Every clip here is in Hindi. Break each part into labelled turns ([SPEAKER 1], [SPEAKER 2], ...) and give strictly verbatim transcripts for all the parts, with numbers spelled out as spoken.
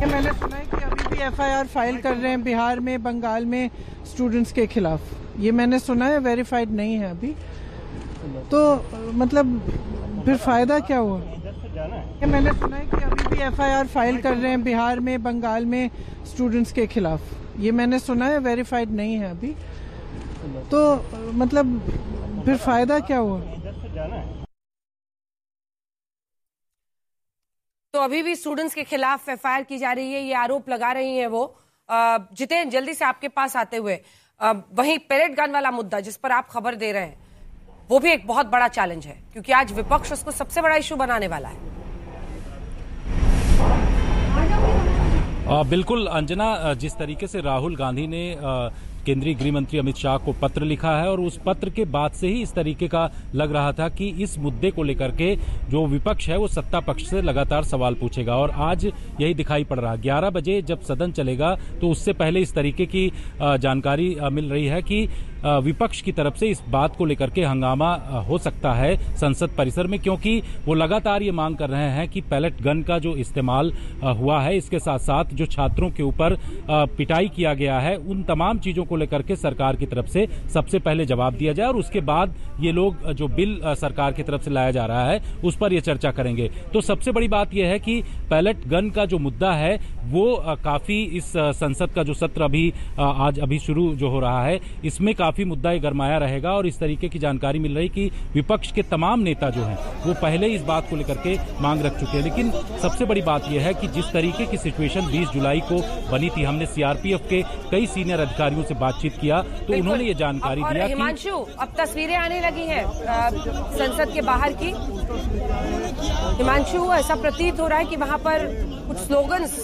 [SPEAKER 1] मैंने सुना है कि अभी भी एफ आई आर फाइल कर रहे हैं बिहार में, बंगाल में स्टूडेंट्स के खिलाफ। ये मैंने सुना है, वेरीफाइड नहीं है अभी। तो मतलब फिर फायदा क्या हुआ? मैंने सुना है कि अभी भी एफ आई आर फाइल कर रहे हैं बिहार में, बंगाल में स्टूडेंट्स के खिलाफ। ये मैंने सुना है, वेरीफाइड नहीं है अभी। तो मतलब फिर फायदा क्या हुआ?
[SPEAKER 2] तो अभी भी स्टूडेंट्स के खिलाफ एफ आई आर की जा रही है, ये आरोप लगा रही हैं वो। जितेंद्र, जल्दी से आपके पास आते हुए, आ, वहीं पेलेट गन वाला मुद्दा जिस पर आप खबर दे रहे हैं, वो भी एक बहुत बड़ा चैलेंज है, क्योंकि आज विपक्ष उसको सबसे बड़ा इशू बनाने वाला है।
[SPEAKER 3] आ, बिल्कुल अंजना, जिस तरीके से राहुल गांधी ने आ, केंद्रीय गृह मंत्री अमित शाह को पत्र लिखा है और उस पत्र के बाद से ही इस तरीके का लग रहा था कि इस मुद्दे को लेकर के जो विपक्ष है वो सत्ता पक्ष से लगातार सवाल पूछेगा, और आज यही दिखाई पड़ रहा है। ग्यारह बजे जब सदन चलेगा तो उससे पहले इस तरीके की जानकारी मिल रही है कि विपक्ष की तरफ से इस बात को लेकर के हंगामा हो सकता है संसद परिसर में, क्योंकि वो लगातार ये मांग कर रहे हैं कि पैलेट गन का जो इस्तेमाल हुआ है, इसके साथ साथ जो छात्रों के ऊपर पिटाई किया गया है, उन तमाम चीजों को लेकर के सरकार की तरफ से सबसे पहले जवाब दिया जाए, और उसके बाद ये लोग जो बिल सरकार की तरफ से लाया जा रहा है उस पर ये चर्चा करेंगे। तो सबसे बड़ी बात यह है कि पैलेट गन का जो मुद्दा है वो काफी इस संसद का जो सत्र अभी आज अभी शुरू जो हो रहा है, इसमें काफी मुद्दा गरमाया रहेगा। और इस तरीके की जानकारी मिल रही कि विपक्ष के तमाम नेता जो हैं वो पहले इस बात को लेकर के मांग रख चुके हैं। लेकिन सबसे बड़ी बात यह है कि जिस तरीके की सिचुएशन बीस जुलाई को बनी थी, हमने सी आर पी एफ के कई सीनियर अधिकारियों से बातचीत किया तो उन्होंने ये जानकारी दिया कि
[SPEAKER 2] हिमांशु, अब तस्वीरें आने लगी हैं संसद के बाहर की। हिमांशु, ऐसा प्रतीत हो रहा है कि वहां पर कुछ स्लोगन्स।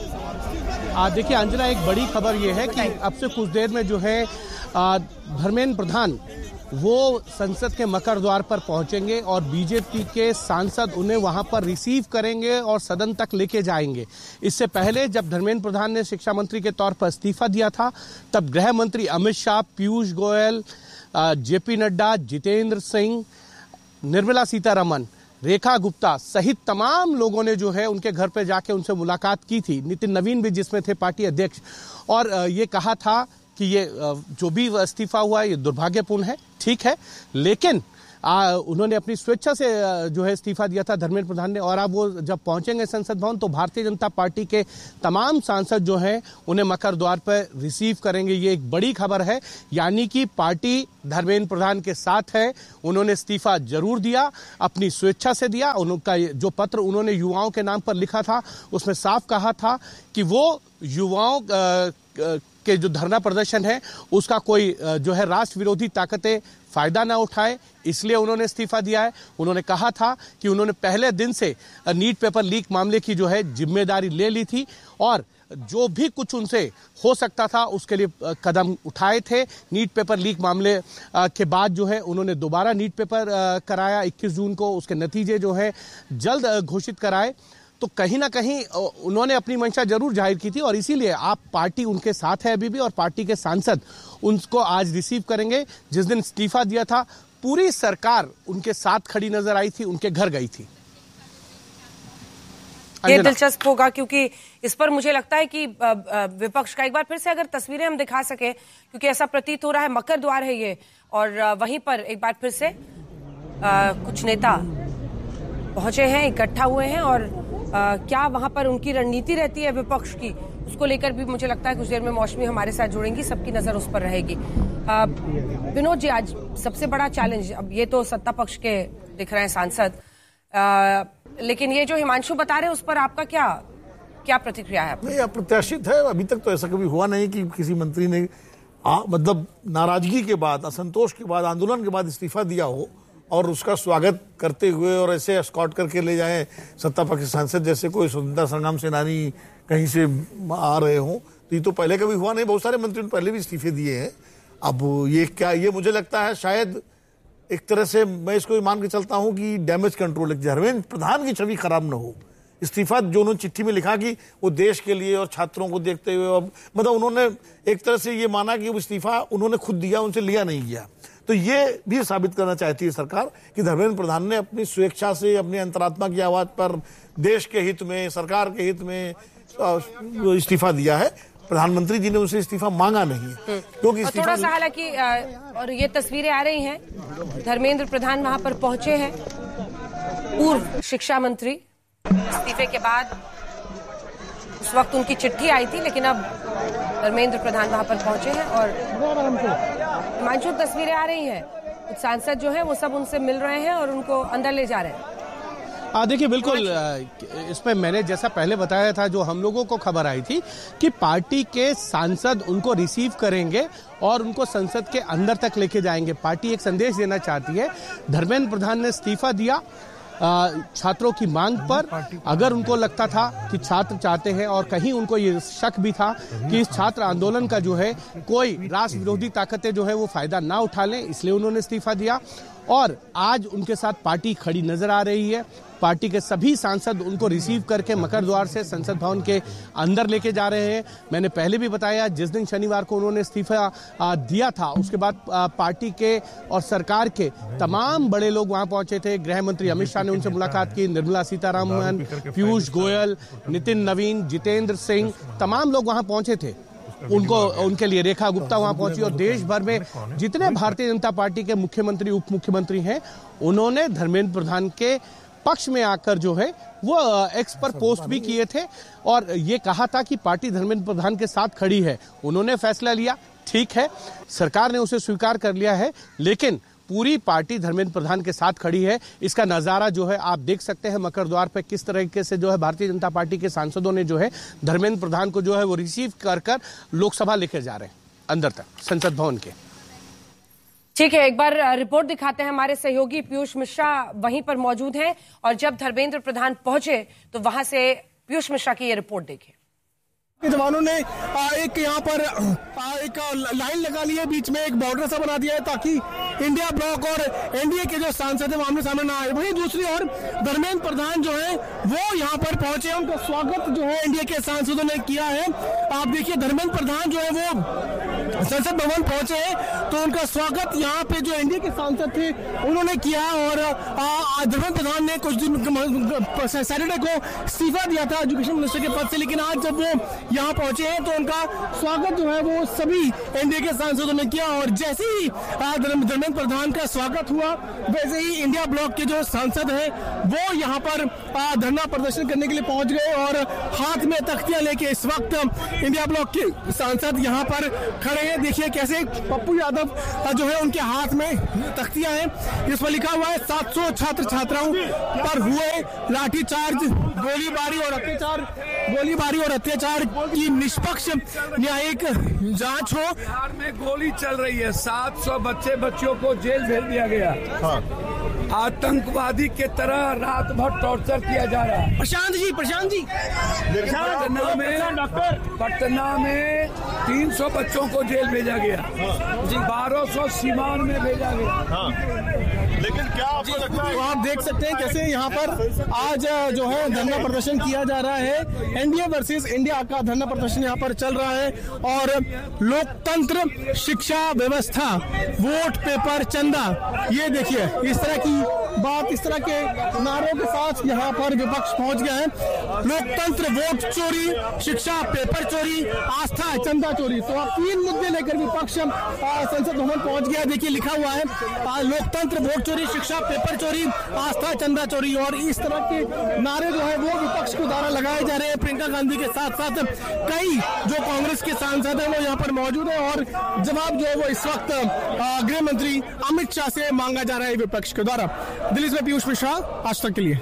[SPEAKER 4] देखिए अंजना, एक बड़ी खबर यह है कि अब से कुछ देर में जो है धर्मेंद्र प्रधान वो संसद के मकर द्वार पर पहुंचेंगे और बीजेपी के सांसद उन्हें वहां पर रिसीव करेंगे और सदन तक लेके जाएंगे। इससे पहले जब धर्मेंद्र प्रधान ने शिक्षा मंत्री के तौर पर इस्तीफा दिया था, तब गृह मंत्री अमित शाह, पीयूष गोयल, जेपी नड्डा, जितेंद्र सिंह, निर्मला सीतारमन, रेखा गुप्ता सहित तमाम लोगों ने जो है उनके घर पर जाके उनसे मुलाकात की थी। नितिन नवीन भी जिसमें थे पार्टी अध्यक्ष, और ये कहा था कि ये जो भी इस्तीफा हुआ है ये दुर्भाग्यपूर्ण है, ठीक है, लेकिन आ, उन्होंने अपनी स्वेच्छा से जो है इस्तीफा दिया था धर्मेंद्र प्रधान ने। और अब वो जब पहुंचेंगे संसद भवन तो भारतीय जनता पार्टी के तमाम सांसद जो हैं उन्हें मकर द्वार पर रिसीव करेंगे। ये एक बड़ी खबर है, यानी कि पार्टी धर्मेंद्र प्रधान के साथ है। उन्होंने इस्तीफा जरूर दिया, अपनी स्वेच्छा से दिया। उनका जो पत्र उन्होंने युवाओं के नाम पर लिखा था उसमें साफ कहा था कि वो युवाओं के जो धरना प्रदर्शन है उसका कोई जो है राष्ट्र विरोधी ताकतें फायदा ना उठाए, इसलिए उन्होंने इस्तीफा दिया है। उन्होंने कहा था कि उन्होंने पहले दिन से नीट पेपर लीक मामले की जो है जिम्मेदारी ले ली थी और जो भी कुछ उनसे हो सकता था उसके लिए कदम उठाए थे। नीट पेपर लीक मामले के बाद जो है उन्होंने दोबारा नीट पेपर कराया इक्कीस जून को, उसके नतीजे जो है जल्द घोषित कराए। तो कहीं ना कहीं उन्होंने अपनी मंशा जरूर जाहिर की थी और इसीलिए आप पार्टी उनके साथ है अभी भी, और पार्टी के सांसद उनको आज रिसीव करेंगे। जिस दिन इस्तीफा दिया था पूरी सरकार उनके साथ खड़ी नजर आई थी, उनके घर गई थी।
[SPEAKER 2] ये दिलचस्प होगा क्योंकि इस पर मुझे लगता है कि विपक्ष का एक बार फिर से अगर तस्वीरें हम दिखा सके, क्योंकि ऐसा प्रतीत हो रहा है मकर द्वार है ये, और वहीं पर एक बार फिर से आ, कुछ नेता पहुंचे हैं, इकट्ठा हुए हैं, और आ, क्या वहां पर उनकी रणनीति रहती है विपक्ष की, उसको लेकर भी मुझे लगता है कुछ देर में मौसमी हमारे साथ जुड़ेंगी, सबकी नजर उस पर रहेगी। विनोद जी, आज सबसे बड़ा चैलेंज, अब ये तो सत्ता पक्ष के दिख रहे हैं सांसद, आ, लेकिन ये जो हिमांशु बता रहे हैं उस पर आपका क्या क्या प्रतिक्रिया है?
[SPEAKER 5] नहीं, अप्रत्याशित है। अभी तक तो ऐसा कभी हुआ नहीं कि किसी मंत्री ने आ, मतलब नाराजगी के बाद, असंतोष के बाद, आंदोलन के बाद इस्तीफा दिया हो और उसका स्वागत करते हुए और ऐसे एस्कॉर्ट करके ले जाए सत्ता पक्ष सांसद जैसे कोई स्वतंत्रता संग्राम सेनानी कहीं से आ रहे हों। तो ये तो पहले कभी हुआ नहीं। बहुत सारे मंत्रियों ने पहले भी इस्तीफे दिए हैं। अब ये क्या, ये मुझे लगता है शायद एक तरह से मैं इसको मान के चलता हूं कि डैमेज कंट्रोल, धर्मेंद्र प्रधान की छवि खराब न हो। इस्तीफा जो उन्होंने चिट्ठी में लिखा कि वो देश के लिए और छात्रों को देखते हुए, अब मतलब उन्होंने एक तरह से ये माना कि वो इस्तीफा उन्होंने खुद दिया, उनसे लिया नहीं गया। तो ये भी साबित करना चाहती है सरकार कि धर्मेंद्र प्रधान ने अपनी स्वेच्छा से, अपनी अंतरात्मा की आवाज पर देश के हित में, सरकार के हित में, इस्तीफा दिया है। प्रधानमंत्री जी ने उनसे इस्तीफा मांगा नहीं है, क्योंकि
[SPEAKER 2] और थोड़ा सा हालांकि और ये तस्वीरें आ रही हैं, धर्मेंद्र प्रधान वहां पर पहुंचे हैं, पूर्व शिक्षा मंत्री इस्तीफे के बाद उस वक्त उनकी चिट्ठी आई थी, लेकिन अब धर्मेंद्र प्रधान वहां पर पहुंचे हैं और हिमांशु तस्वीरें आ रही हैं, कुछ सांसद जो है वो सब उनसे मिल रहे हैं और उनको अंदर ले जा रहे हैं।
[SPEAKER 4] देखिए बिल्कुल इसमें मैंने जैसा पहले बताया था, जो हम लोगों को खबर आई थी कि पार्टी के सांसद उनको रिसीव करेंगे और उनको संसद के अंदर तक लेके जाएंगे। पार्टी एक संदेश देना चाहती है। धर्मेंद्र प्रधान ने इस्तीफा दिया छात्रों की मांग पर। अगर उनको लगता था कि छात्र चाहते हैं और कहीं उनको ये शक भी था कि इस छात्र आंदोलन का जो है कोई राष्ट्र विरोधी ताकतें जो है वो फायदा ना उठा लें, इसलिए उन्होंने इस्तीफा दिया और आज उनके साथ पार्टी खड़ी नजर आ रही है। पार्टी के सभी सांसद उनको रिसीव करके मकर द्वार से संसद भवन के अंदर लेके जा रहे हैं। मैंने पहले भी बताया, जिस दिन शनिवार को उन्होंने इस्तीफा दिया था उसके बाद पार्टी के और सरकार के तमाम बड़े लोग वहां पहुंचे थे। गृह मंत्री अमित शाह ने उनसे मुलाकात की, निर्मला सीतारामन, पीयूष गोयल, नितिन नवीन, जितेंद्र सिंह, तमाम लोग वहां पहुंचे थे। उनको उनके लिए रेखा गुप्ता वहां पहुंची और देश भर में जितने भारतीय जनता पार्टी के मुख्यमंत्री उप मुख्यमंत्री हैं उन्होंने धर्मेंद्र प्रधान के पक्ष में आकर जो है वो एक्स पर पोस्ट भी किए थे और ये कहा था कि पार्टी धर्मेंद्र प्रधान के साथ खड़ी है। उन्होंने फैसला लिया, ठीक है, सरकार ने उसे स्वीकार कर लिया है, लेकिन पूरी पार्टी धर्मेंद्र प्रधान के साथ खड़ी है। इसका नजारा जो है आप देख सकते हैं मकर द्वार पे किस तरीके से जो है भारतीय जनता पार्टी के सांसदों ने जो है धर्मेंद्र प्रधान को जो है वो रिसीव कर कर लोकसभा लेकर जा रहे हैं अंदर तक, संसद भवन के।
[SPEAKER 2] ठीक है, एक बार रिपोर्ट दिखाते हैं। हमारे सहयोगी पीयूष मिश्रा वहीं पर मौजूद हैं और जब धर्मेंद्र प्रधान पहुंचे तो वहां से पीयूष मिश्रा की ये रिपोर्ट देखिए।
[SPEAKER 6] जवानों ने एक यहाँ पर एक लाइन लगा ली है, बीच में एक बॉर्डर सा बना दिया है ताकि इंडिया ब्लॉक और एनडीए के जो सांसद है आमने सामने ना आए। वहीं दूसरी ओर धर्मेंद्र प्रधान जो है वो यहाँ पर पहुंचे, उनका स्वागत जो है एनडीए के सांसदों ने किया है। आप देखिए धर्मेंद्र प्रधान जो है वो संसद भवन पहुंचे हैं तो उनका स्वागत यहाँ पे जो एनडीए के सांसद थे उन्होंने किया और धर्मेंद्र प्रधान ने कुछ दिन सैटरडे को इस्तीफा दिया था एजुकेशन मिनिस्टर के पद से, लेकिन आज जब वो यहाँ पहुंचे हैं तो उनका स्वागत जो है वो सभी एनडीए के सांसदों ने किया और जैसे ही धर्मेंद्र प्रधान का स्वागत हुआ वैसे ही इंडिया ब्लॉक के जो सांसद हैं वो यहाँ पर धरना प्रदर्शन करने के लिए पहुंच गए और हाथ में तख्तियां लेके इस वक्त इंडिया ब्लॉक के सांसद यहाँ पर खड़े हैं। देखिए कैसे पप्पू यादव जो है उनके हाथ में तख्तियां हैं, इस पर लिखा हुआ है सात सौ छात्र छात्राओं पर हुए लाठीचार्ज, गोलीबारी और अत्याचार गोलीबारी और अत्याचार की निष्पक्ष न्यायिक जांच हो।
[SPEAKER 7] बिहार में गोली चल रही है, सात सौ बच्चे बच्चियों को जेल भेज दिया गया। हाँ। आतंकवादी के तरह रात भर टॉर्चर किया जा रहा है।
[SPEAKER 6] प्रशांत जी प्रशांत जी
[SPEAKER 7] पटना में पटना में तीन सौ बच्चों को जेल भेजा गया, बारह सौ सीमान में भेजा गया। हाँ।
[SPEAKER 6] लेकिन क्या आपको लगता है? तो आप देख सकते हैं कैसे यहाँ पर आज जो है धरना प्रदर्शन किया जा रहा है। एनडीए वर्सेस इंडिया का धरना प्रदर्शन यहाँ पर चल रहा है और लोकतंत्र, शिक्षा व्यवस्था, वोट पेपर, चंदा, ये देखिए इस तरह की बात, इस तरह के नारों के साथ यहाँ पर विपक्ष पहुंच गया है। लोकतंत्र, वोट चोरी, शिक्षा पेपर चोरी, आस्था चंदा चोरी, तो आप तीन मुद्दे लेकर विपक्ष संसद भवन पहुंच गया। देखिए लिखा हुआ है लोकतंत्र, वोट चोरी, शिक्षा पेपर चोरी, आस्था चंदा चोरी और इस तरह के नारे जो है वो विपक्ष के द्वारा लगाए जा रहे हैं। प्रियंका गांधी के साथ साथ कई जो कांग्रेस के सांसद हैं वो यहाँ पर मौजूद है और जवाब जो है वो इस वक्त गृह मंत्री अमित शाह से मांगा जा रहा है विपक्ष के द्वारा। दिल्ली से पीयूष मिश्रा, आज तक के लिए।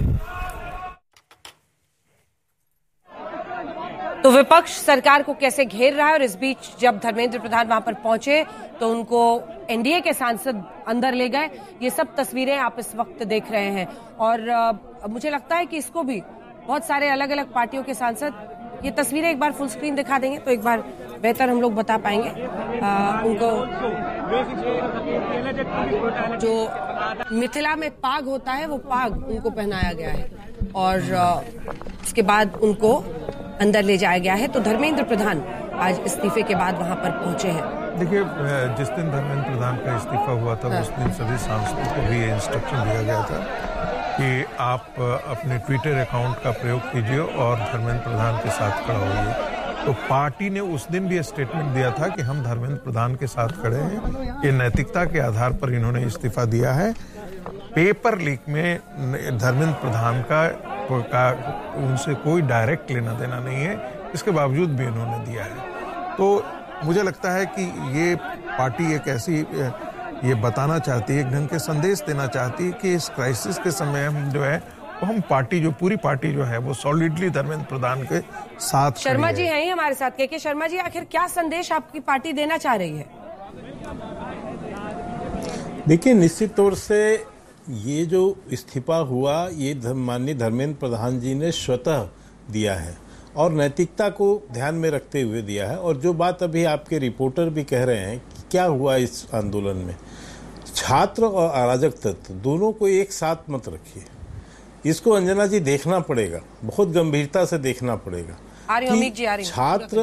[SPEAKER 2] तो विपक्ष सरकार को कैसे घेर रहा है और इस बीच जब धर्मेंद्र प्रधान वहां पर पहुंचे तो उनको एनडीए के सांसद अंदर ले गए। ये सब तस्वीरें आप इस वक्त देख रहे हैं और आ, मुझे लगता है कि इसको भी बहुत सारे अलग अलग पार्टियों के सांसद ये तस्वीरें एक बार फुल स्क्रीन दिखा देंगे तो एक बार बेहतर हम लोग बता पाएंगे। आ, उनको जो मिथिला में पाग होता है वो पाग उनको पहनाया गया है और आ, उसके बाद उनको अंदर ले जाया गया है। तो धर्मेंद्र प्रधान आज इस्तीफे के बाद वहां पर पहुंचे हैं।
[SPEAKER 8] देखिए जिस दिन धर्मेंद्र प्रधान का इस्तीफा हुआ था हाँ। उस दिन सभी सांसदों को भी ये इंस्ट्रक्शन दिया गया था कि आप अपने ट्विटर अकाउंट का प्रयोग कीजिए और धर्मेंद्र प्रधान के साथ खड़ा होइए। तो पार्टी ने उस दिन भी स्टेटमेंट दिया था कि हम धर्मेंद्र प्रधान के साथ खड़े हैं। ये नैतिकता के आधार पर इन्होंने इस्तीफा दिया है। पेपर लीक में धर्मेंद्र प्रधान का, का उनसे कोई डायरेक्ट लेना देना नहीं है, इसके बावजूद भी इन्होंने दिया है। तो मुझे लगता है कि ये पार्टी एक ऐसी ये बताना चाहती है, एक ढंग के संदेश देना चाहती है कि इस क्राइसिस के समय हम जो है वो हम पार्टी जो पूरी पार्टी जो है वो सॉलिडली धर्मेंद्र प्रधान के साथ।
[SPEAKER 2] शर्मा जी हैं ही हमारे साथ। के के शर्मा जी, आखिर क्या संदेश आपकी पार्टी देना चाह रही है?
[SPEAKER 9] देखिए, निश्चित तौर से ये जो इस्तीफा हुआ ये माननीय धर्मेंद्र प्रधान जी ने स्वतः दिया है और नैतिकता को ध्यान में रखते हुए दिया है। और जो बात अभी आपके रिपोर्टर भी कह रहे हैं कि क्या हुआ इस आंदोलन में, छात्र और अराजक तत्व दोनों को एक साथ मत रखिए। इसको अंजना जी देखना पड़ेगा, बहुत गंभीरता से देखना पड़ेगा कि छात्र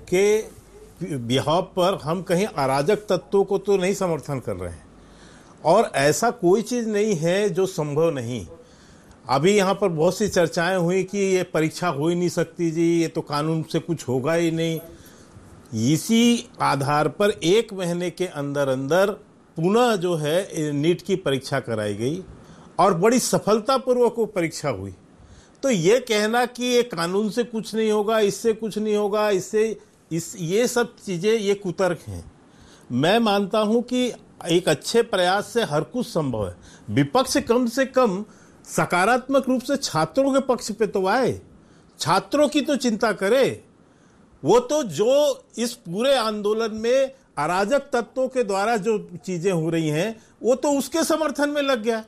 [SPEAKER 9] के बिहाव पर हम कहीं अराजक तत्वों को तो नहीं समर्थन कर रहे हैं और ऐसा कोई चीज नहीं है जो संभव नहीं। अभी यहाँ पर बहुत सी चर्चाएं हुई कि ये परीक्षा हो ही नहीं सकती जी, ये तो कानून से कुछ होगा ही नहीं। इसी आधार पर एक महीने के अंदर अंदर पुनः जो है नीट की परीक्षा कराई गई और बड़ी सफलतापूर्वक वो परीक्षा हुई। तो ये कहना कि ये कानून से कुछ नहीं होगा, इससे कुछ नहीं होगा, इससे इस ये सब चीजें ये कुतर्क हैं। मैं मानता हूं कि एक अच्छे प्रयास से हर कुछ संभव है। विपक्ष कम से कम सकारात्मक रूप से छात्रों के पक्ष पे तो आए, छात्रों की तो चिंता करे। वो तो जो इस पूरे आंदोलन में अराजक तत्वों के द्वारा जो चीजें हो रही हैं वो तो उसके समर्थन में लग गया।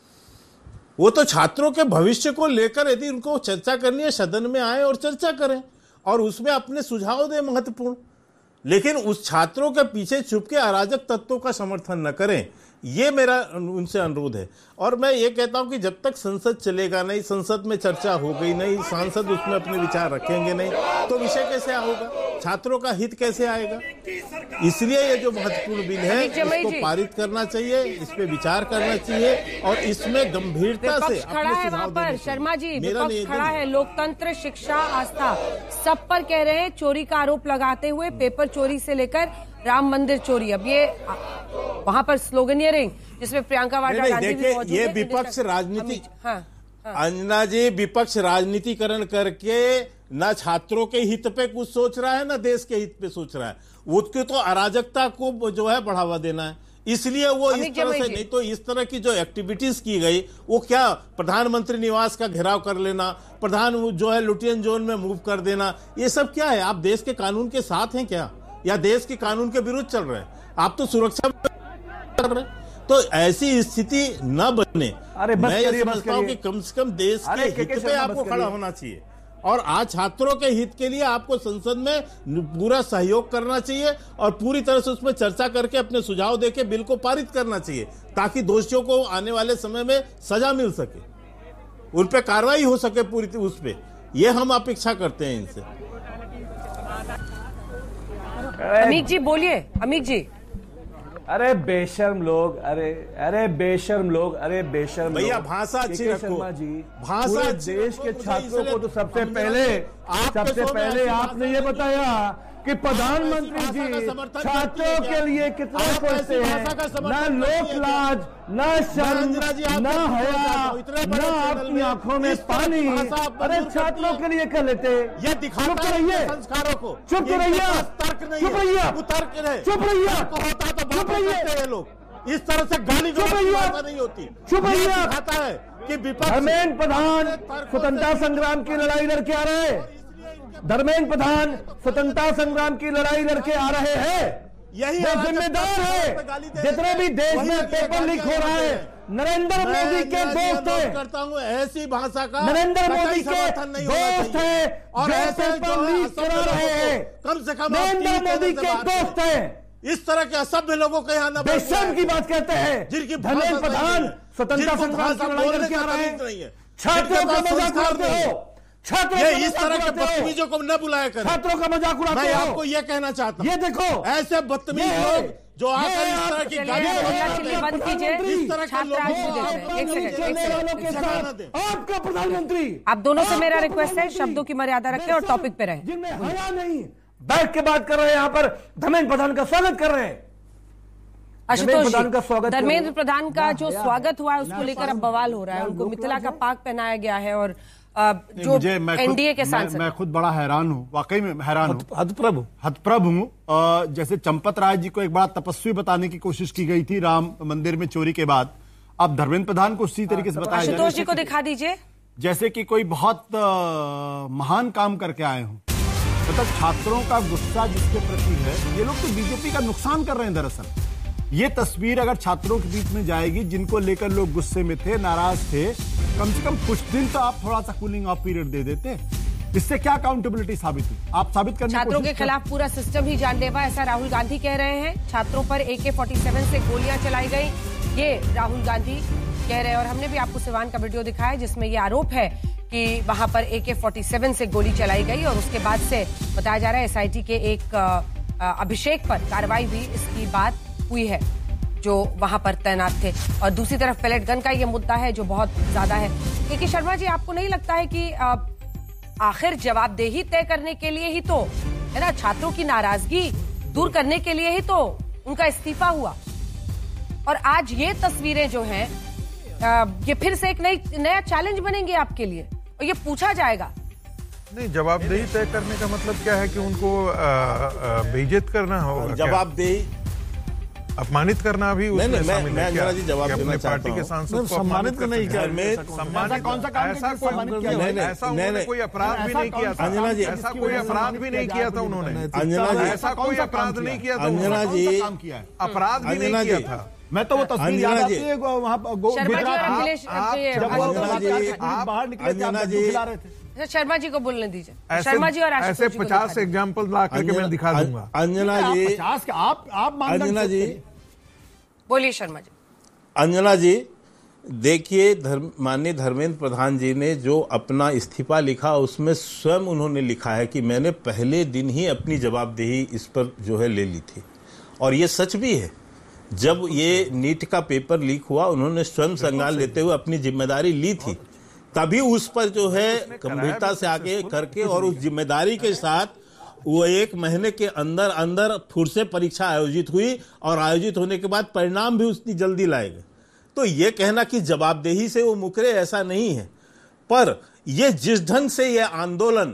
[SPEAKER 9] वो तो छात्रों के भविष्य को लेकर यदि उनको चर्चा करनी है सदन में आए और चर्चा करें और उसमें अपने सुझाव दें महत्वपूर्ण, लेकिन उस छात्रों के पीछे छुप के अराजक तत्वों का समर्थन न करें। ये मेरा उनसे अनुरोध है। और मैं ये कहता हूं कि जब तक संसद चलेगा नहीं, संसद में चर्चा हो गई नहीं, सांसद उसमें अपने विचार रखेंगे नहीं, तो विषय कैसे होगा, छात्रों का हित कैसे आएगा। इसलिए ये जो महत्वपूर्ण बिल है इसको पारित करना चाहिए, इस पे विचार करना चाहिए और इसमें गंभीरता से
[SPEAKER 2] खड़ा है वहाँ पर। शर्मा जी, विपक्ष खड़ा है, लोकतंत्र, शिक्षा, आस्था सब पर कह रहे हैं चोरी का आरोप लगाते हुए, पेपर चोरी से लेकर राम मंदिर चोरी। अब ये वहां पर स्लोगनियरिंग जिसमें प्रियंका वाड्रा गांधी भी मौजूद है।
[SPEAKER 9] ये विपक्ष राजनीति,
[SPEAKER 2] हाँ, हाँ।
[SPEAKER 9] अंजना जी, विपक्ष राजनीतिकरण करके ना छात्रों के हित पे कुछ सोच रहा है ना देश के हित पे सोच रहा है। उसकी तो अराजकता को जो है बढ़ावा देना है, इसलिए वो इस तरह से, नहीं तो इस तरह की जो एक्टिविटीज की गई वो क्या, प्रधानमंत्री निवास का घेराव कर लेना, प्रधान जो है लुटियन जोन में मूव कर देना, ये सब क्या है? आप देश के कानून के साथ हैं क्या या देश के कानून के विरुद्ध चल रहे हैं? आप तो सुरक्षा कर रहे हैं। तो ऐसी स्थिति न बने।
[SPEAKER 10] अरे
[SPEAKER 9] मैं ये समझता हूं कि कम से कम देश के हित पे आपको खड़ा होना चाहिए और आज छात्रों के हित के लिए आपको संसद में पूरा सहयोग करना चाहिए और पूरी तरह से उसमें चर्चा करके अपने सुझाव देके बिल को पारित करना चाहिए ताकि दोषियों को आने वाले समय में सजा मिल सके, उन पे कार्रवाई हो सके पूरी उस पे। ये हम अपेक्षा करते हैं इनसे।
[SPEAKER 2] अमीक जी बोलिए। अमीक जी,
[SPEAKER 10] अरे बेशर्म लोग, अरे अरे बेशर्म लोग, अरे बेशर्म
[SPEAKER 9] भैया भाषा अच्छी रखो।
[SPEAKER 10] शर्मा जी,
[SPEAKER 9] भाषा
[SPEAKER 10] देश के छात्रों को तो सबसे पहले सबसे पहले आपने ये बताया कि प्रधानमंत्री जी छात्रों के लिए कितना सोचते हैं, न लोक लाज, न शर्म, न हया, न अपनी आंखों में पानी। अरे छात्रों के लिए कर लेते।
[SPEAKER 9] ये दिखाता है संस्कारों को।
[SPEAKER 10] चुप रहिए,
[SPEAKER 9] तर्क नहीं,
[SPEAKER 10] चुप रहिए,
[SPEAKER 9] तर्क रहे,
[SPEAKER 10] चुप रहिए,
[SPEAKER 9] होता तो चुप रहिए। लोग इस तरह से गाली गलौज नहीं होती।
[SPEAKER 10] चुप रहिए।
[SPEAKER 9] दिखाता है कि विपक्ष
[SPEAKER 10] धर्मेंद्र प्रधान स्वतंत्रता संग्राम की लड़ाई लड़के आ रहे हैं। धर्मेंद्र प्रधान स्वतंत्रता संग्राम की लड़ाई लड़के आ रहे हैं।
[SPEAKER 9] यही
[SPEAKER 10] जिम्मेदार है। जितने भी देश में पेपर लीक हो रहा है, नरेंद्र मोदी के दोस्त है।
[SPEAKER 9] करता हूँ ऐसी भाषा का
[SPEAKER 10] नरेंद्र मोदी के दोस्त है और ऐसे पेपर लीक करा रहे हैं।
[SPEAKER 9] कम से कम
[SPEAKER 10] नरेंद्र मोदी के दोस्त है।
[SPEAKER 9] इस तरह के असभ्य लोगों के यहाँ
[SPEAKER 10] बेशर्म की बात कहते हैं।
[SPEAKER 9] जिनकी
[SPEAKER 10] धर्मेंद्र प्रधान स्वतंत्रता संग्राम की लड़ाई लड़के आ रहे हैं। छात्रों का मजाक उड़ाते हो। छात्रों
[SPEAKER 9] ये इस तरह के बदतमीजों को न बुलाया करें।
[SPEAKER 10] छात्रों का मजाक उड़ाते हो।
[SPEAKER 9] मैं आपको ये कहना चाहता हूँ,
[SPEAKER 10] ये देखो
[SPEAKER 9] ऐसे बदतमीज लोग जो आकर इस तरह की
[SPEAKER 2] चिल्ली बंद कीजिए। छात्र आज भी देते हैं। एक सेकंड, एक सेकंड।
[SPEAKER 10] आपका प्रधानमंत्री,
[SPEAKER 2] आप दोनों से मेरा रिक्वेस्ट है, शब्दों की मर्यादा रखें और टॉपिक पे रहें।
[SPEAKER 10] जिनमें हया नहीं, बैठ के बात कर रहे हैं, यहाँ पर धर्मेंद्र प्रधान का स्वागत कर रहे हैं।
[SPEAKER 2] आशुतोष जी, धर्मेंद्र प्रधान का जो स्वागत हुआ है उसको लेकर अब बवाल हो रहा है। उनको मिथिला का पाक पहनाया गया है और जो एनडीए के सांसद,
[SPEAKER 11] मैं खुद बड़ा हैरान हूँ, वाकई में हैरान हूँ,
[SPEAKER 5] हतप्रभ
[SPEAKER 11] हतप्रभ हूँ। जैसे चंपत राय जी को एक बड़ा तपस्वी बताने की कोशिश की गई थी राम मंदिर में चोरी के बाद, अब धर्मेंद्र प्रधान को उसी तरीके से बताया जा रहा है।
[SPEAKER 2] आशुतोष जी को दिखा दीजिए,
[SPEAKER 11] जैसे कि कोई बहुत महान काम करके आए हों। मतलब छात्रों का गुस्सा जिसके प्रति है, ये लोग तो बीजेपी का नुकसान कर रहे हैं। दरअसल ये तस्वीर अगर छात्रों के बीच में जाएगी, जिनको लेकर लोग गुस्से में थे, नाराज थे, कम से कम कुछ दिन तो आप थोड़ा सा कूलिंग ऑफ पीरियड दे देते। इससे क्या अकाउंटेबिलिटी साबित हुई? आप साबित करने
[SPEAKER 2] छात्रों के खिलाफ पूरा सिस्टम ही जानलेवा, ऐसा राहुल गांधी कह रहे हैं। छात्रों पर ए के फोर्टी सेवन से गोलियां चलाई गई, ये राहुल गांधी कह रहे हैं। और हमने भी आपको सिवान का वीडियो दिखाया जिसमें ये आरोप है कि वहां पर ए के फोर्टी सेवन से गोली चलाई गई और उसके बाद से बताया जा रहा है एसआईटी के एक अभिषेक पर कार्रवाई हुई, इसकी बात हुई है जो वहां पर तैनात थे। और दूसरी तरफ पैलेट गन का ये मुद्दा है जो बहुत ज्यादा है। के शर्मा जी, आपको नहीं लगता है कि आखिर जवाबदेही तय करने के लिए ही तो है ना, छात्रों की नाराजगी दूर करने के लिए ही तो उनका इस्तीफा हुआ, और आज ये तस्वीरें जो हैं ये फिर से एक नई नया चैलेंज बनेंगे आपके लिए और ये पूछा जाएगा।
[SPEAKER 8] नहीं, जवाबदेही तय करने का मतलब क्या है कि उनको बेइज्जत करना होगा?
[SPEAKER 9] जवाबदेही
[SPEAKER 8] अपमानित करना भी उसमें
[SPEAKER 9] मैं,
[SPEAKER 8] शामिल
[SPEAKER 9] मैं,
[SPEAKER 8] है क्या?
[SPEAKER 9] जी जवाब देना
[SPEAKER 8] पार्टी के सांसद को
[SPEAKER 5] सम्मानित करना ही क्या?
[SPEAKER 8] सम्मानित कौन सा काम ऐसा कोई ऐसा उन्होंने कोई अपराध भी नहीं किया था।
[SPEAKER 9] अंजना जी,
[SPEAKER 8] ऐसा कोई अपराध भी नहीं किया था उन्होंने।
[SPEAKER 9] अंजना जी,
[SPEAKER 8] ऐसा कोई अपराध नहीं किया था।
[SPEAKER 9] अंजना जी,
[SPEAKER 8] अपराध भी नहीं किया था।
[SPEAKER 11] मैं तो वो तस्वीर याद आती है वहाँ
[SPEAKER 9] बाहर निकले थे।
[SPEAKER 2] शर्मा जी को बोलने दीजिए। शर्मा जी और
[SPEAKER 8] ऐसे पचास एग्जाम्पल ला करके मैं दिखा दूंगा।
[SPEAKER 9] अंजना जी,
[SPEAKER 11] पचास का आप आप
[SPEAKER 9] अंजना जी
[SPEAKER 2] बोलिए। शर्मा जी।
[SPEAKER 9] अंजना जी, देखिए, धर्म माननीय धर्मेंद्र प्रधान जी ने जो अपना इस्तीफा लिखा उसमें स्वयं उन्होंने लिखा है कि मैंने पहले दिन ही अपनी जवाबदेही इस पर जो है ले ली थी। और ये सच भी है। जब ये नीट का पेपर लीक हुआ, उन्होंने स्वयं संज्ञान लेते हुए अपनी जिम्मेदारी ली थी, तभी उस पर जो है गंभीरता से आगे करके और उस जिम्मेदारी के साथ वो एक महीने के अंदर अंदर फिर से परीक्षा आयोजित हुई और आयोजित होने के बाद परिणाम भी उतनी जल्दी लाए गए। तो ये कहना कि जवाबदेही से वो मुकरे, ऐसा नहीं है। पर ये जिस ढंग से ये आंदोलन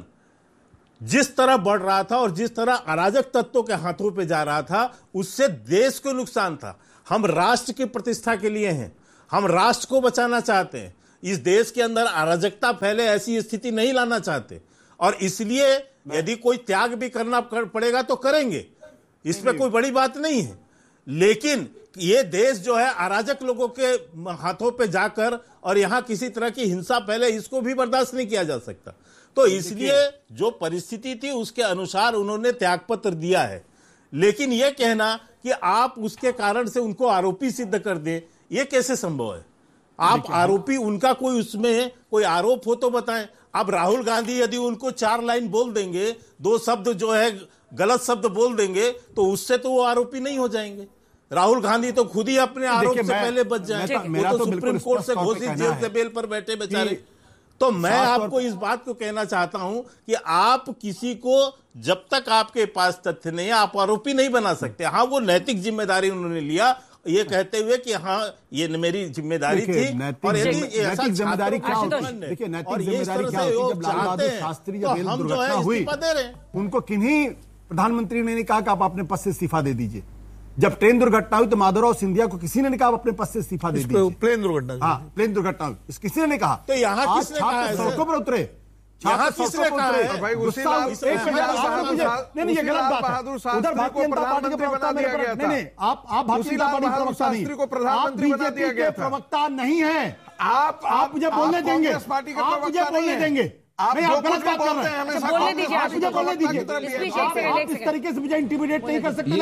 [SPEAKER 9] जिस तरह बढ़ रहा था और जिस तरह अराजक तत्वों के हाथों पे जा रहा था, उससे देश को नुकसान था। हम राष्ट्र की प्रतिष्ठा के लिए हैं, हम राष्ट्र को बचाना चाहते हैं, इस देश के अंदर अराजकता फैले ऐसी स्थिति नहीं लाना चाहते। और इसलिए यदि कोई त्याग भी करना पड़ेगा तो करेंगे, इसमें कोई बड़ी बात नहीं है। लेकिन ये देश जो है अराजक लोगों के हाथों पे जाकर और यहां किसी तरह की हिंसा फैले, इसको भी बर्दाश्त नहीं किया जा सकता। तो इसलिए जो परिस्थिति थी उसके अनुसार उन्होंने त्यागपत्र दिया है। लेकिन यह कहना कि आप उसके कारण से उनको आरोपी सिद्ध कर दें, यह कैसे संभव है? आप आरोपी, उनका कोई उसमें कोई आरोप हो तो बताएं। अब राहुल गांधी यदि उनको चार लाइन बोल देंगे, दो शब्द जो है गलत शब्द बोल देंगे, तो उससे तो वो आरोपी नहीं हो जाएंगे। राहुल गांधी तो खुद ही अपने आरोप से पहले बच जाएंगे। वो तो सुप्रीम कोर्ट से घोषित जेल से बेल पर बैठे बेचारे। तो मैं आपको इस बात को कहना चाहता हूं कि आप किसी को जब तक आपके पास तथ्य नहीं है आप आरोपी नहीं बना सकते। हाँ, वो नैतिक जिम्मेदारी उन्होंने लिया ये कहते हुए कि हाँ ये मेरी जिम्मेदारी थी। और यदि
[SPEAKER 11] नैतिक जिम्मेदारी क्या होती है? देखिए, नैतिक जिम्मेदारी क्या होती है? जब लाल बहादुर शास्त्री जब रेल दुर्घटना हुई, उनको किन्हीं प्रधानमंत्री ने नहीं कहा कि आप अपने पद से इस्तीफा दे दीजिए। जब ट्रेन दुर्घटना हुई तो माधवराव सिंधिया को किसी ने नहीं कहा अपने पद से इस्तीफा दे दीजिए।
[SPEAKER 5] प्लेन दुर्घटना,
[SPEAKER 11] हाँ प्लेन दुर्घटना हुई, किसी ने नहीं कहा।
[SPEAKER 9] तो यहाँ किसने कहा?
[SPEAKER 11] सड़कों पर उतरे,
[SPEAKER 9] यहाँ किसने कहा है?
[SPEAKER 8] भाई उसी लाल
[SPEAKER 11] नहीं, ये गलत बात है। उधर भारतीय जनता पार्टी के प्रवक्ता मेरे पर नहीं नहीं आप आप भारतीय जनता पार्टी प्रवक्ता नहीं,
[SPEAKER 8] को प्रधानमंत्री बना दिया गया था।
[SPEAKER 11] प्रवक्ता नहीं है आप। आप मुझे बोलने देंगे, आप मुझे बोलने देंगे।
[SPEAKER 8] आप
[SPEAKER 11] गलत बात कर रहे हैं,
[SPEAKER 2] बोलने दीजिए, आप
[SPEAKER 11] मुझे बोलने दीजिए। आप इस तरीके से मुझे इंटिमिडेट नहीं कर सकते,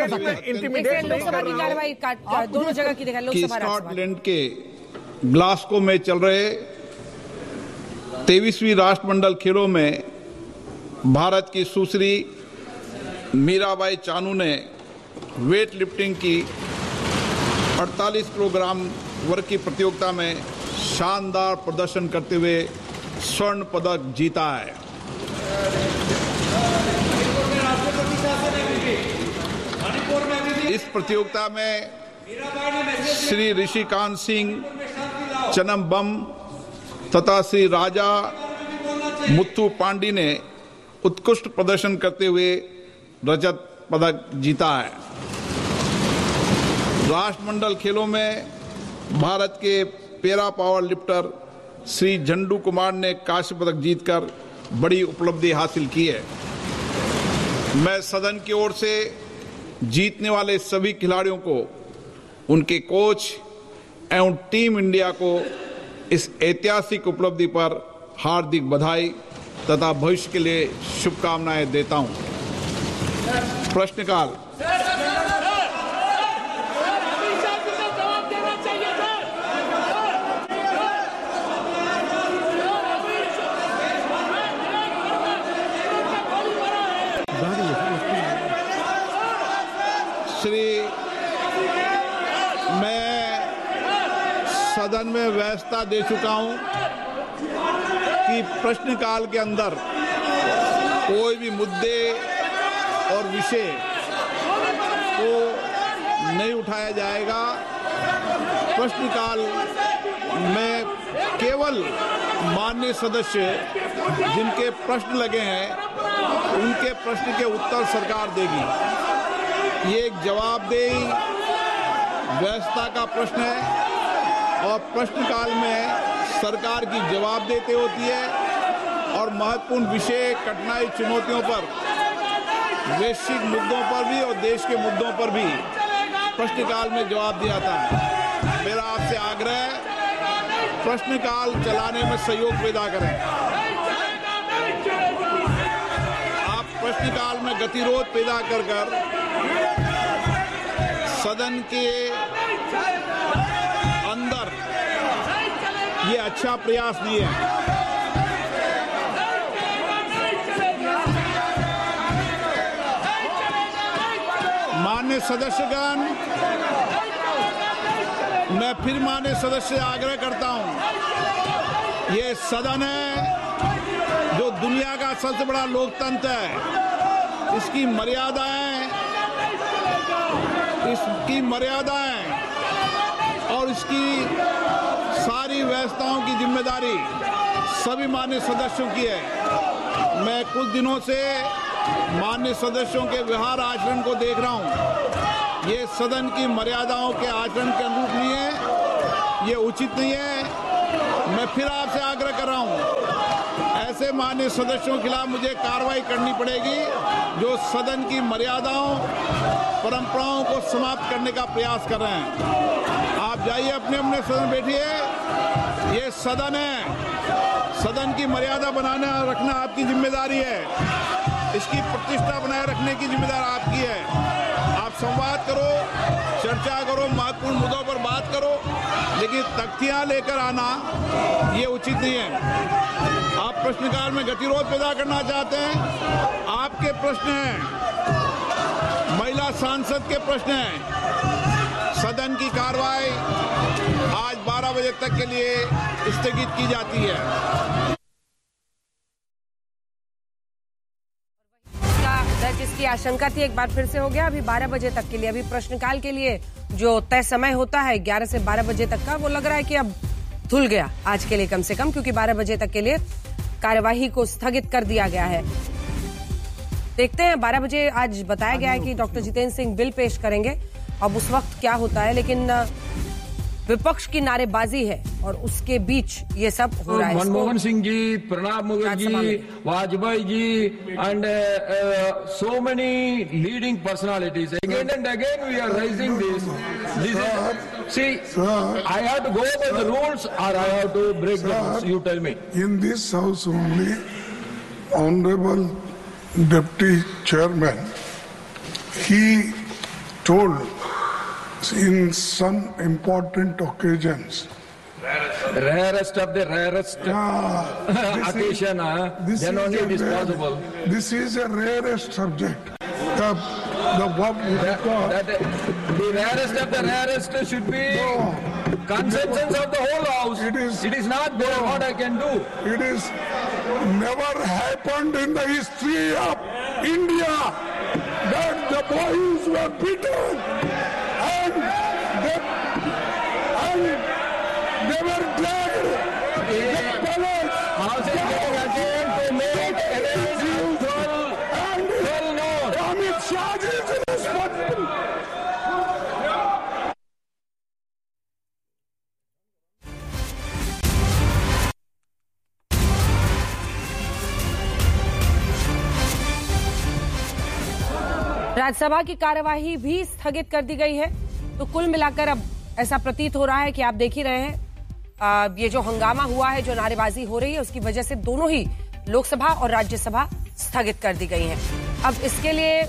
[SPEAKER 2] लोकसभा दोनों जगह की देखा। लोकसभा
[SPEAKER 12] स्कॉटलैंड के ग्लासगो में चल रहे तेईसवीं राष्ट्रमंडल खेलों में भारत की सुश्री मीराबाई चानू ने वेट लिफ्टिंग की अड़तालीस किलोग्राम वर्ग की प्रतियोगिता में शानदार प्रदर्शन करते हुए स्वर्ण पदक जीता है। इस प्रतियोगिता में श्री ऋषिकांत सिंह चनम्बम तथा श्री राजा मुत्थु पांडी ने उत्कृष्ट प्रदर्शन करते हुए रजत पदक जीता है। राष्ट्रमंडल खेलों में भारत के पैरा पावर लिफ्टर श्री झंडू कुमार ने कांस्य पदक जीतकर बड़ी उपलब्धि हासिल की है। मैं सदन की ओर से जीतने वाले सभी खिलाड़ियों को, उनके कोच एवं टीम इंडिया को इस ऐतिहासिक उपलब्धि पर हार्दिक बधाई तथा भविष्य के लिए शुभकामनाएं देता हूं। प्रश्नकाल। श्री मैं सदन में व्यवस्था दे चुका हूं कि प्रश्नकाल के अंदर कोई भी मुद्दे और विषय को नहीं उठाया जाएगा। प्रश्नकाल में केवल माननीय सदस्य जिनके प्रश्न लगे हैं उनके प्रश्न के उत्तर सरकार देगी। ये एक जवाबदेही व्यवस्था का प्रश्न है और प्रश्नकाल में सरकार की जवाब देते होती है और महत्वपूर्ण विषय, कठिनाई, चुनौतियों पर, वैश्विक मुद्दों पर भी और देश के मुद्दों पर भी प्रश्नकाल में जवाब दिया जाता है। मेरा आपसे आग्रह है प्रश्नकाल चलाने में सहयोग पैदा करें। आप प्रश्नकाल में गतिरोध पैदा कर कर सदन के अंदर ये अच्छा प्रयास नहीं है। माननीय सदस्यगण, मैं फिर माननीय सदस्य से आग्रह करता हूं, ये सदन है जो दुनिया का सबसे बड़ा लोकतंत्र है। इसकी मर्यादाएं इसकी मर्यादाएं और इसकी सारी व्यवस्थाओं की जिम्मेदारी सभी माननीय सदस्यों की है। मैं कुछ दिनों से माननीय सदस्यों के व्यवहार आचरण को देख रहा हूं। ये सदन की मर्यादाओं के आचरण के अनुरूप नहीं है, ये उचित नहीं है। मैं फिर आपसे आग्रह कर रहा हूं, ऐसे माननीय सदस्यों के खिलाफ मुझे कार्रवाई करनी पड़ेगी जो सदन की मर्यादाओं, परंपराओं को समाप्त करने का प्रयास कर रहे हैं। आप जाइए अपने अपने सदन बैठिए। ये सदन है, सदन की मर्यादा बनाना रखना आपकी जिम्मेदारी है। इसकी प्रतिष्ठा बनाए रखने की जिम्मेदारी आपकी है। आप संवाद करो, चर्चा करो, महत्वपूर्ण मुद्दों पर बात करो, लेकिन तख्तियां लेकर आना ये उचित नहीं है। आप प्रश्नकाल में गतिरोध पैदा करना चाहते हैं, आपके प्रश्न हैं, महिला सांसद के प्रश्न हैं। सदन की कार्रवाई आज बारह बजे तक के लिए स्थगित की जाती है।
[SPEAKER 2] जिसकी आशंका थी एक बार फिर से हो गया। अभी बारह बजे तक के लिए, अभी प्रश्नकाल के लिए जो तय समय होता है ग्यारह से बारह बजे तक का, वो लग रहा है कि अब धुल गया आज के लिए कम से कम, क्योंकि बारह बजे तक के लिए कार्यवाही को स्थगित कर दिया गया है। देखते हैं बारह बजे आज बताया गया है कि डॉक्टर जितेंद्र सिंह बिल पेश करेंगे। अब उस वक्त क्या होता है, लेकिन विपक्ष की नारेबाजी है और उसके बीच ये सब हो रहा है।
[SPEAKER 13] Manmohan Singh ji, Pranab Mukherjee, Vajpayee ji and so many leading personalities, again and again we are rising this this is C I have to go by the rules और I have to break the rules. You tell me.
[SPEAKER 14] In this house only honourable deputy chairman he told in some important occasions.
[SPEAKER 13] Rarest of the rarest
[SPEAKER 14] yeah,
[SPEAKER 13] occasion, uh, then only it is possible.
[SPEAKER 14] This is a rarest subject. the the what
[SPEAKER 13] that, that the rarest of the rarest should be consensus of the whole house.
[SPEAKER 14] It is.
[SPEAKER 13] It is not there. No. What I can do.
[SPEAKER 14] It is never happened in the history of India that the boys were beaten and they, and they were dragged. The palace.
[SPEAKER 13] House is going again to make elections well, well known.
[SPEAKER 14] Amit Shah is responsible.
[SPEAKER 2] Rajya Sabha की कार्यवाही भी स्थगित कर दी गई है। तो कुल मिलाकर अब ऐसा प्रतीत हो रहा है कि आप देख ही रहे हैं, आ, ये जो हंगामा हुआ है, जो नारेबाजी हो रही है, उसकी वजह से दोनों ही लोकसभा और राज्यसभा स्थगित कर दी गई हैं। अब इसके लिए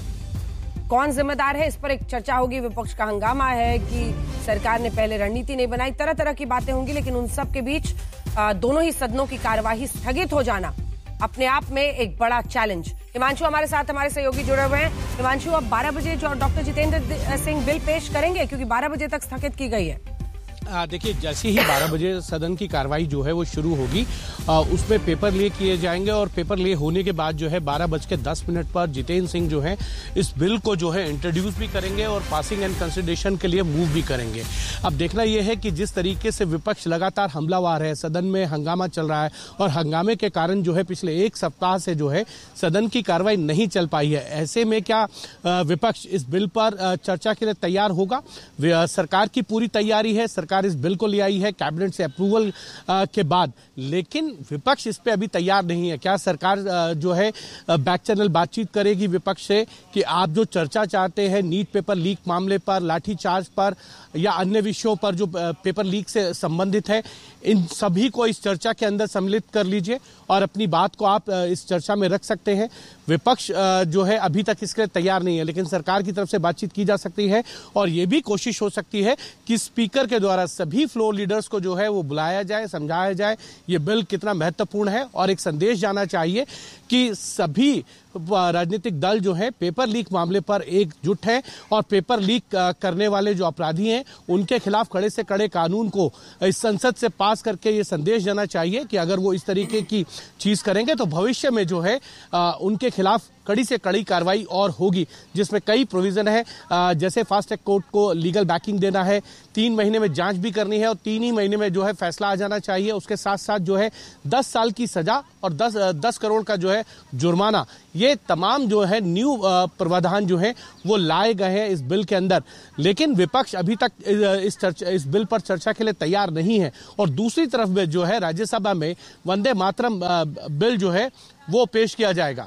[SPEAKER 2] कौन जिम्मेदार है, इस पर एक चर्चा होगी। विपक्ष का हंगामा है कि सरकार ने पहले रणनीति नहीं बनाई, तरह तरह की बातें होंगी, लेकिन उन सब के बीच आ, दोनों ही सदनों की कार्यवाही स्थगित हो जाना अपने आप में एक बड़ा चैलेंज। हिमांशु हमारे साथ, हमारे सहयोगी जुड़े हुए हैं। हिमांशु, अब बारह बजे जो डॉक्टर जितेंद्र सिंह बिल पेश करेंगे, क्योंकि बारह बजे तक स्थगित की गई है।
[SPEAKER 4] देखिए, जैसे ही बारह बजे सदन की कार्रवाई जो है वो शुरू होगी, आ, उसमें पेपर ले किए जाएंगे और पेपर ले होने के बाद जो है बारह बज के दस मिनट पर जितेंद्र सिंह जो है इस बिल को जो है इंट्रोड्यूस भी करेंगे और पासिंग एंड कंसिडरेशन के लिए मूव भी करेंगे। अब देखना यह है कि जिस तरीके से विपक्ष लगातार हमलावर है, सदन में हंगामा चल रहा है और हंगामे के कारण जो है पिछले एक सप्ताह से जो है सदन की कार्रवाई नहीं चल पाई है। ऐसे में क्या विपक्ष इस बिल पर चर्चा के लिए तैयार होगा? सरकार की पूरी तैयारी है, सरकार इस बिल को ले आई है कैबिनेट से अप्रूवल के बाद, लेकिन विपक्ष इस पे अभी तैयार नहीं है। क्या सरकार जो है बैक चैनल बातचीत करेगी विपक्ष से कि आप जो चर्चा चाहते हैं नीट पेपर लीक मामले पर, लाठीचार्ज पर या अन्य विषयों पर जो पेपर लीक से संबंधित है, इन सभी को इस चर्चा के अंदर सम्मिलित कर लीजिए और अपनी बात को आप इस चर्चा में रख सकते हैं। विपक्ष जो है अभी तक इसके लिए तैयार नहीं है, लेकिन सरकार की तरफ से बातचीत की जा सकती है और ये भी कोशिश हो सकती है कि स्पीकर के द्वारा सभी फ्लोर लीडर्स को जो है वो बुलाया जाए, समझाया जाए ये बिल कितना महत्वपूर्ण है और एक संदेश जाना चाहिए कि सभी राजनीतिक दल जो है पेपर लीक मामले पर एकजुट है और पेपर लीक करने वाले जो अपराधी हैं उनके खिलाफ कड़े से कड़े कानून को इस संसद से पास करके ये संदेश जाना चाहिए कि अगर वो इस तरीके की चीज करेंगे तो भविष्य में जो है आ, उनके खिलाफ कड़ी से कड़ी कार्रवाई और होगी, जिसमें कई प्रोविजन है, जैसे फास्ट ट्रैक कोर्ट को लीगल बैकिंग देना है, तीन महीने में जांच भी करनी है और तीन ही महीने में जो है फैसला आ जाना चाहिए। उसके साथ साथ जो है दस साल की सजा और दस दस करोड़ का जो है जुर्माना, ये तमाम जो है न्यू प्रावधान जो है वो लाए गए हैं इस बिल के अंदर। लेकिन विपक्ष अभी तक इस चर्चा इस बिल पर चर्चा के लिए तैयार नहीं है और दूसरी तरफ में जो है राज्यसभा में वंदे मातरम बिल जो है वो पेश किया जाएगा।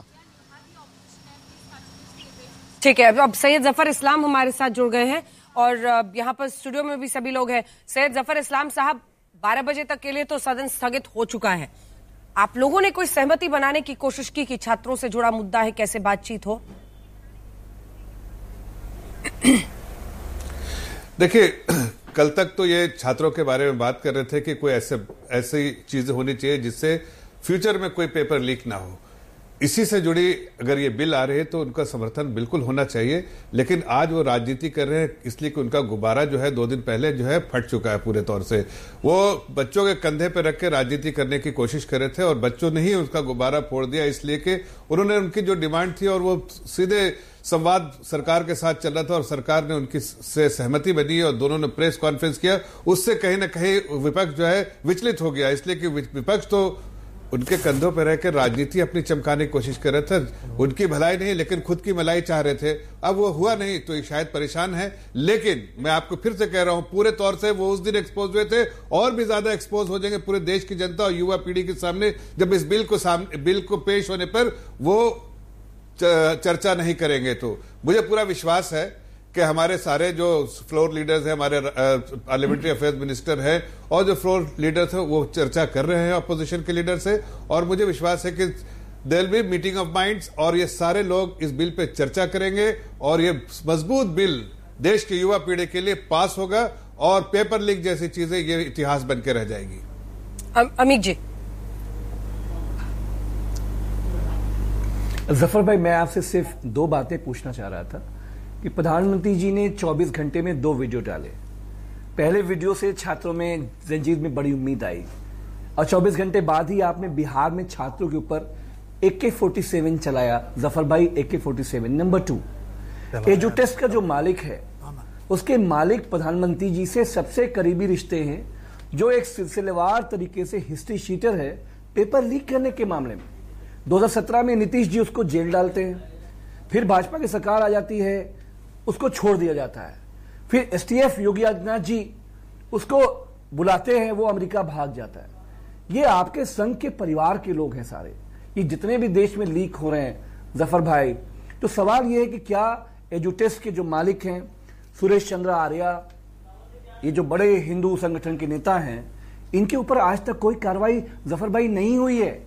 [SPEAKER 2] ठीक है, अब सैयद जफर इस्लाम हमारे साथ जुड़ गए हैं और यहाँ पर स्टूडियो में भी सभी लोग हैं। सैयद जफर इस्लाम साहब, बारह बजे तक के लिए तो सदन स्थगित हो चुका है, आप लोगों ने कोई सहमति बनाने की कोशिश की कि छात्रों से जुड़ा मुद्दा है, कैसे बातचीत हो?
[SPEAKER 15] देखिए, कल तक तो ये छात्रों के बारे में बात कर रहे थे कि कोई ऐसे ऐसी चीजें होनी चाहिए जिससे फ्यूचर में कोई पेपर लीक ना हो। इसी से जुड़ी अगर ये बिल आ रहे हैं तो उनका समर्थन बिल्कुल होना चाहिए, लेकिन आज वो राजनीति कर रहे हैं इसलिए कि उनका गुब्बारा जो है दो दिन पहले जो है फट चुका है पूरे तौर से। वो बच्चों के कंधे पे रख के राजनीति करने की कोशिश कर रहे थे और बच्चों ने ही उसका गुब्बारा फोड़ दिया, इसलिए कि उन्होंने उनकी जो डिमांड थी और वो सीधे संवाद सरकार के साथ चल रहा था और सरकार ने उनकी से सहमति बनी और दोनों ने प्रेस कॉन्फ्रेंस किया, उससे कहीं ना कहीं विपक्ष जो है विचलित हो गया, इसलिए कि विपक्ष तो उनके कंधों पर रहकर राजनीति अपनी चमकाने की कोशिश कर रहे थे, उनकी भलाई नहीं लेकिन खुद की मलाई चाह रहे थे। अब वो हुआ नहीं तो शायद परेशान है, लेकिन मैं आपको फिर से कह रहा हूं पूरे तौर से वो उस दिन एक्सपोज हुए थे और भी ज्यादा एक्सपोज हो जाएंगे पूरे देश की जनता और युवा पीढ़ी के सामने जब इस बिल को सामने बिल को पेश होने पर वो चर्चा नहीं करेंगे। तो मुझे पूरा विश्वास है कि हमारे सारे जो फ्लोर लीडर्स हैं, हमारे पार्लियामेंट्री अफेयर्स मिनिस्टर हैं और जो फ्लोर लीडर्स हैं वो चर्चा कर रहे हैं अपोजिशन के लीडर से, और मुझे विश्वास है कि there will be meeting of minds और ये सारे लोग इस बिल पे चर्चा करेंगे और ये मजबूत बिल देश की युवा पीढ़ी के लिए पास होगा और पेपर लीक जैसी चीजें ये इतिहास बन के रह जाएगी।
[SPEAKER 2] अमित जी,
[SPEAKER 16] जफर भाई, मैं आपसे सिर्फ दो बातें पूछना चाह रहा था कि प्रधानमंत्री जी ने चौबीस घंटे में दो वीडियो डाले। पहले वीडियो से छात्रों में जंजीर में बड़ी उम्मीद आई और चौबीस घंटे बाद ही आपने बिहार में छात्रों के ऊपर ए के फोर्टी सेवन चलाया। जफर भाई, ए के फोर्टी सेवन। नंबर टू, एजुटेस्ट का जो मालिक है उसके मालिक प्रधानमंत्री जी से सबसे करीबी रिश्ते हैं, जो एक सिलसिलेवार तरीके से हिस्ट्री शीटर है पेपर लीक करने के मामले में। दो हज़ार सत्रह में नीतीश जी उसको जेल डालते हैं, फिर भाजपा की सरकार आ जाती है, उसको छोड़ दिया जाता है, फिर S T F Yogi Adityanath ji उसको बुलाते हैं, वो अमेरिका भाग जाता है। ये आपके संघ के परिवार के लोग हैं सारे, ये जितने भी देश में लीक हो रहे हैं जफर भाई। तो सवाल ये है कि क्या एजुटेस्ट के जो मालिक हैं सुरेश चंद्र आर्या, ये जो बड़े हिंदू संगठन के नेता हैं, इनके ऊपर आज तक कोई कार्रवाई जफर भाई नहीं हुई है?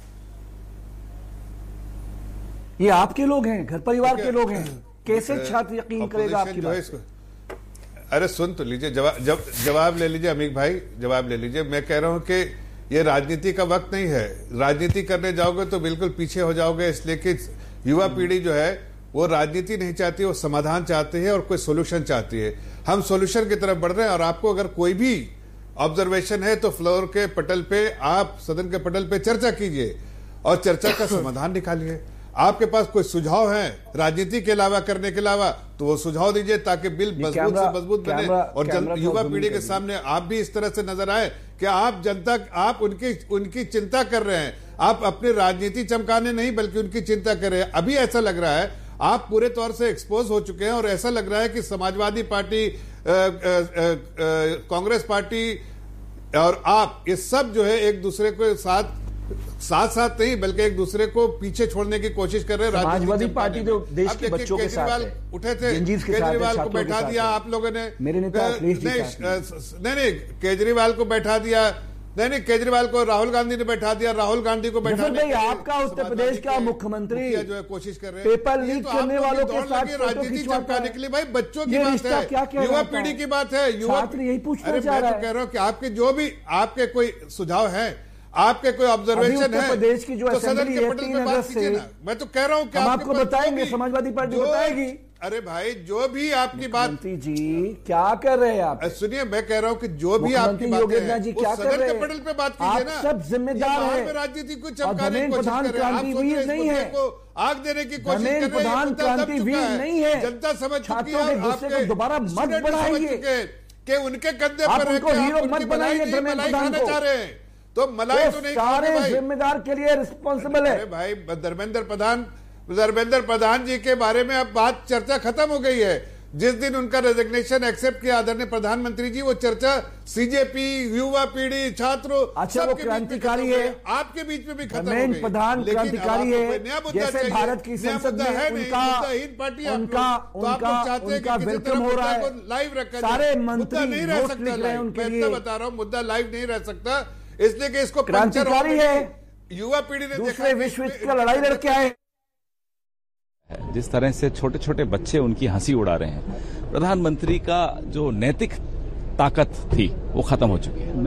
[SPEAKER 16] ये आपके लोग हैं, घर परिवार के लोग हैं, कैसे छात्र यकीन करेगा आपकी बात?
[SPEAKER 15] अरे सुन तो लीजिए, जवाब जब, जवाब ले लीजिए अमीक भाई, जवाब ले लीजिए। मैं कह रहा हूं कि ये राजनीति का वक्त नहीं है। राजनीति करने जाओगे तो बिल्कुल पीछे हो जाओगे, इसलिए कि युवा पीढ़ी जो है वो राजनीति नहीं चाहती, वो समाधान चाहती है और कोई सोल्यूशन चाहती है। हम सोल्यूशन की तरफ बढ़ रहे हैं और आपको अगर कोई भी ऑब्जर्वेशन है तो फ्लोर के पटल पे, आप सदन के पटल पे चर्चा कीजिए और चर्चा का समाधान निकालिए। आपके पास कोई सुझाव है राजनीति के अलावा करने के अलावा तो वो सुझाव दीजिए, ताकि बिल मजबूत से मजबूत बने और युवा पीढ़ी के सामने आप भी इस तरह से नजर आए कि आप जनता, आप उनकी उनकी चिंता कर रहे हैं। आप अपनी राजनीति चमकाने नहीं बल्कि उनकी चिंता कर रहे हैं। अभी ऐसा लग रहा है आप पूरे तौर से एक्सपोज हो चुके हैं और ऐसा लग रहा है कि समाजवादी पार्टी, कांग्रेस पार्टी और आप, ये सब जो है एक दूसरे को साथ साथ साथ नहीं बल्कि एक दूसरे को पीछे छोड़ने की कोशिश कर रहे हैं।
[SPEAKER 16] समाजवादी पार्टी तो देश के बच्चों के साथ है,
[SPEAKER 15] उठे थे, केजरीवाल को बैठा दिया आप लोगों ने,
[SPEAKER 16] मेरे नेता
[SPEAKER 15] नहीं नहीं केजरीवाल को बैठा दिया, नहीं नहीं केजरीवाल को राहुल गांधी ने बैठा दिया, राहुल गांधी को बैठा दिया।
[SPEAKER 16] आपका उत्तर प्रदेश का मुख्यमंत्री
[SPEAKER 15] जो है कोशिश कर रहे हैं
[SPEAKER 16] पेपर लीक करने वालों के साथ
[SPEAKER 15] राजनीति चमकाने के लिए। भाई बच्चों की बात है, युवा पीढ़ी की बात है, युवा
[SPEAKER 16] यही पूछना चाह रहा है।
[SPEAKER 15] कह रहा हूँ कि आपके जो भी आपके कोई सुझाव है, आपके कोई ऑब्जर्वेशन है
[SPEAKER 16] प्रदेश की जो
[SPEAKER 15] तो सदन के पटल पे बात कीजिए ना। मैं तो कह रहा हूँ कि
[SPEAKER 16] आपको बताएंगे, समाजवादी पार्टी बताएगी।
[SPEAKER 15] अरे भाई जो भी आपकी बात
[SPEAKER 16] जी क्या कर रहे हैं आप?
[SPEAKER 15] सुनिए, मैं कह रहा हूँ कि जो भी आपकी बात है
[SPEAKER 16] जी क्या कर रहे हैं,
[SPEAKER 15] पटल पे बात कीजिए ना।
[SPEAKER 16] सब जिम्मेदार है,
[SPEAKER 15] राजनीति को चमकाने की कोशिश कर रहे हैं।
[SPEAKER 16] क्रांतिवीर नहीं है,
[SPEAKER 15] आग देने की कोशिश कर रहे हैं।
[SPEAKER 16] प्रधान क्रांतिवीर नहीं है,
[SPEAKER 15] जनता समझ चुकी
[SPEAKER 16] है। आपके दोबारा मत बढ़ाइए
[SPEAKER 15] कि उनके कंधे पर
[SPEAKER 16] हीरो मत बनाइए धर्मेंद्र प्रधान को।
[SPEAKER 15] चाह रहे हैं तो मलाई तो नहीं
[SPEAKER 16] सारे जिम्मेदार के लिए रिस्पॉन्सिबल है।
[SPEAKER 15] अरे भाई धर्मेंद्र प्रधान धर्मेंद्र प्रधान जी के बारे में अब बात चर्चा खत्म हो गई है। जिस दिन उनका रेजिग्नेशन एक्सेप्ट किया आदरणीय प्रधानमंत्री जी, वो चर्चा सीजेपी, युवा पीढ़ी, छात्रों,
[SPEAKER 16] अच्छा वो क्रांतिकारी है,
[SPEAKER 15] आपके बीच में भी खत्म हो
[SPEAKER 16] गई। प्रधान क्रांतिकारी है, जैसे भारत की संसद में उनका उनका उनका वेलकम हो रहा है,
[SPEAKER 15] लाइव रखा
[SPEAKER 16] सारे मंत्री
[SPEAKER 15] नहीं रह सकता।
[SPEAKER 16] उनके
[SPEAKER 15] लिए बता रहा हूँ मुद्दा लाइव नहीं रह सकता, इसलिए कि इसको
[SPEAKER 16] क्रांतिकारी है।
[SPEAKER 15] युवा पीढ़ी ने
[SPEAKER 16] दूसरे विश्व युद्ध का लड़ाई लड़के आए।
[SPEAKER 17] जिस तरह से छोटे छोटे बच्चे उनकी हंसी उड़ा रहे हैं, प्रधानमंत्री का जो नैतिक ताकत थी वो खत्म हो चुकी है।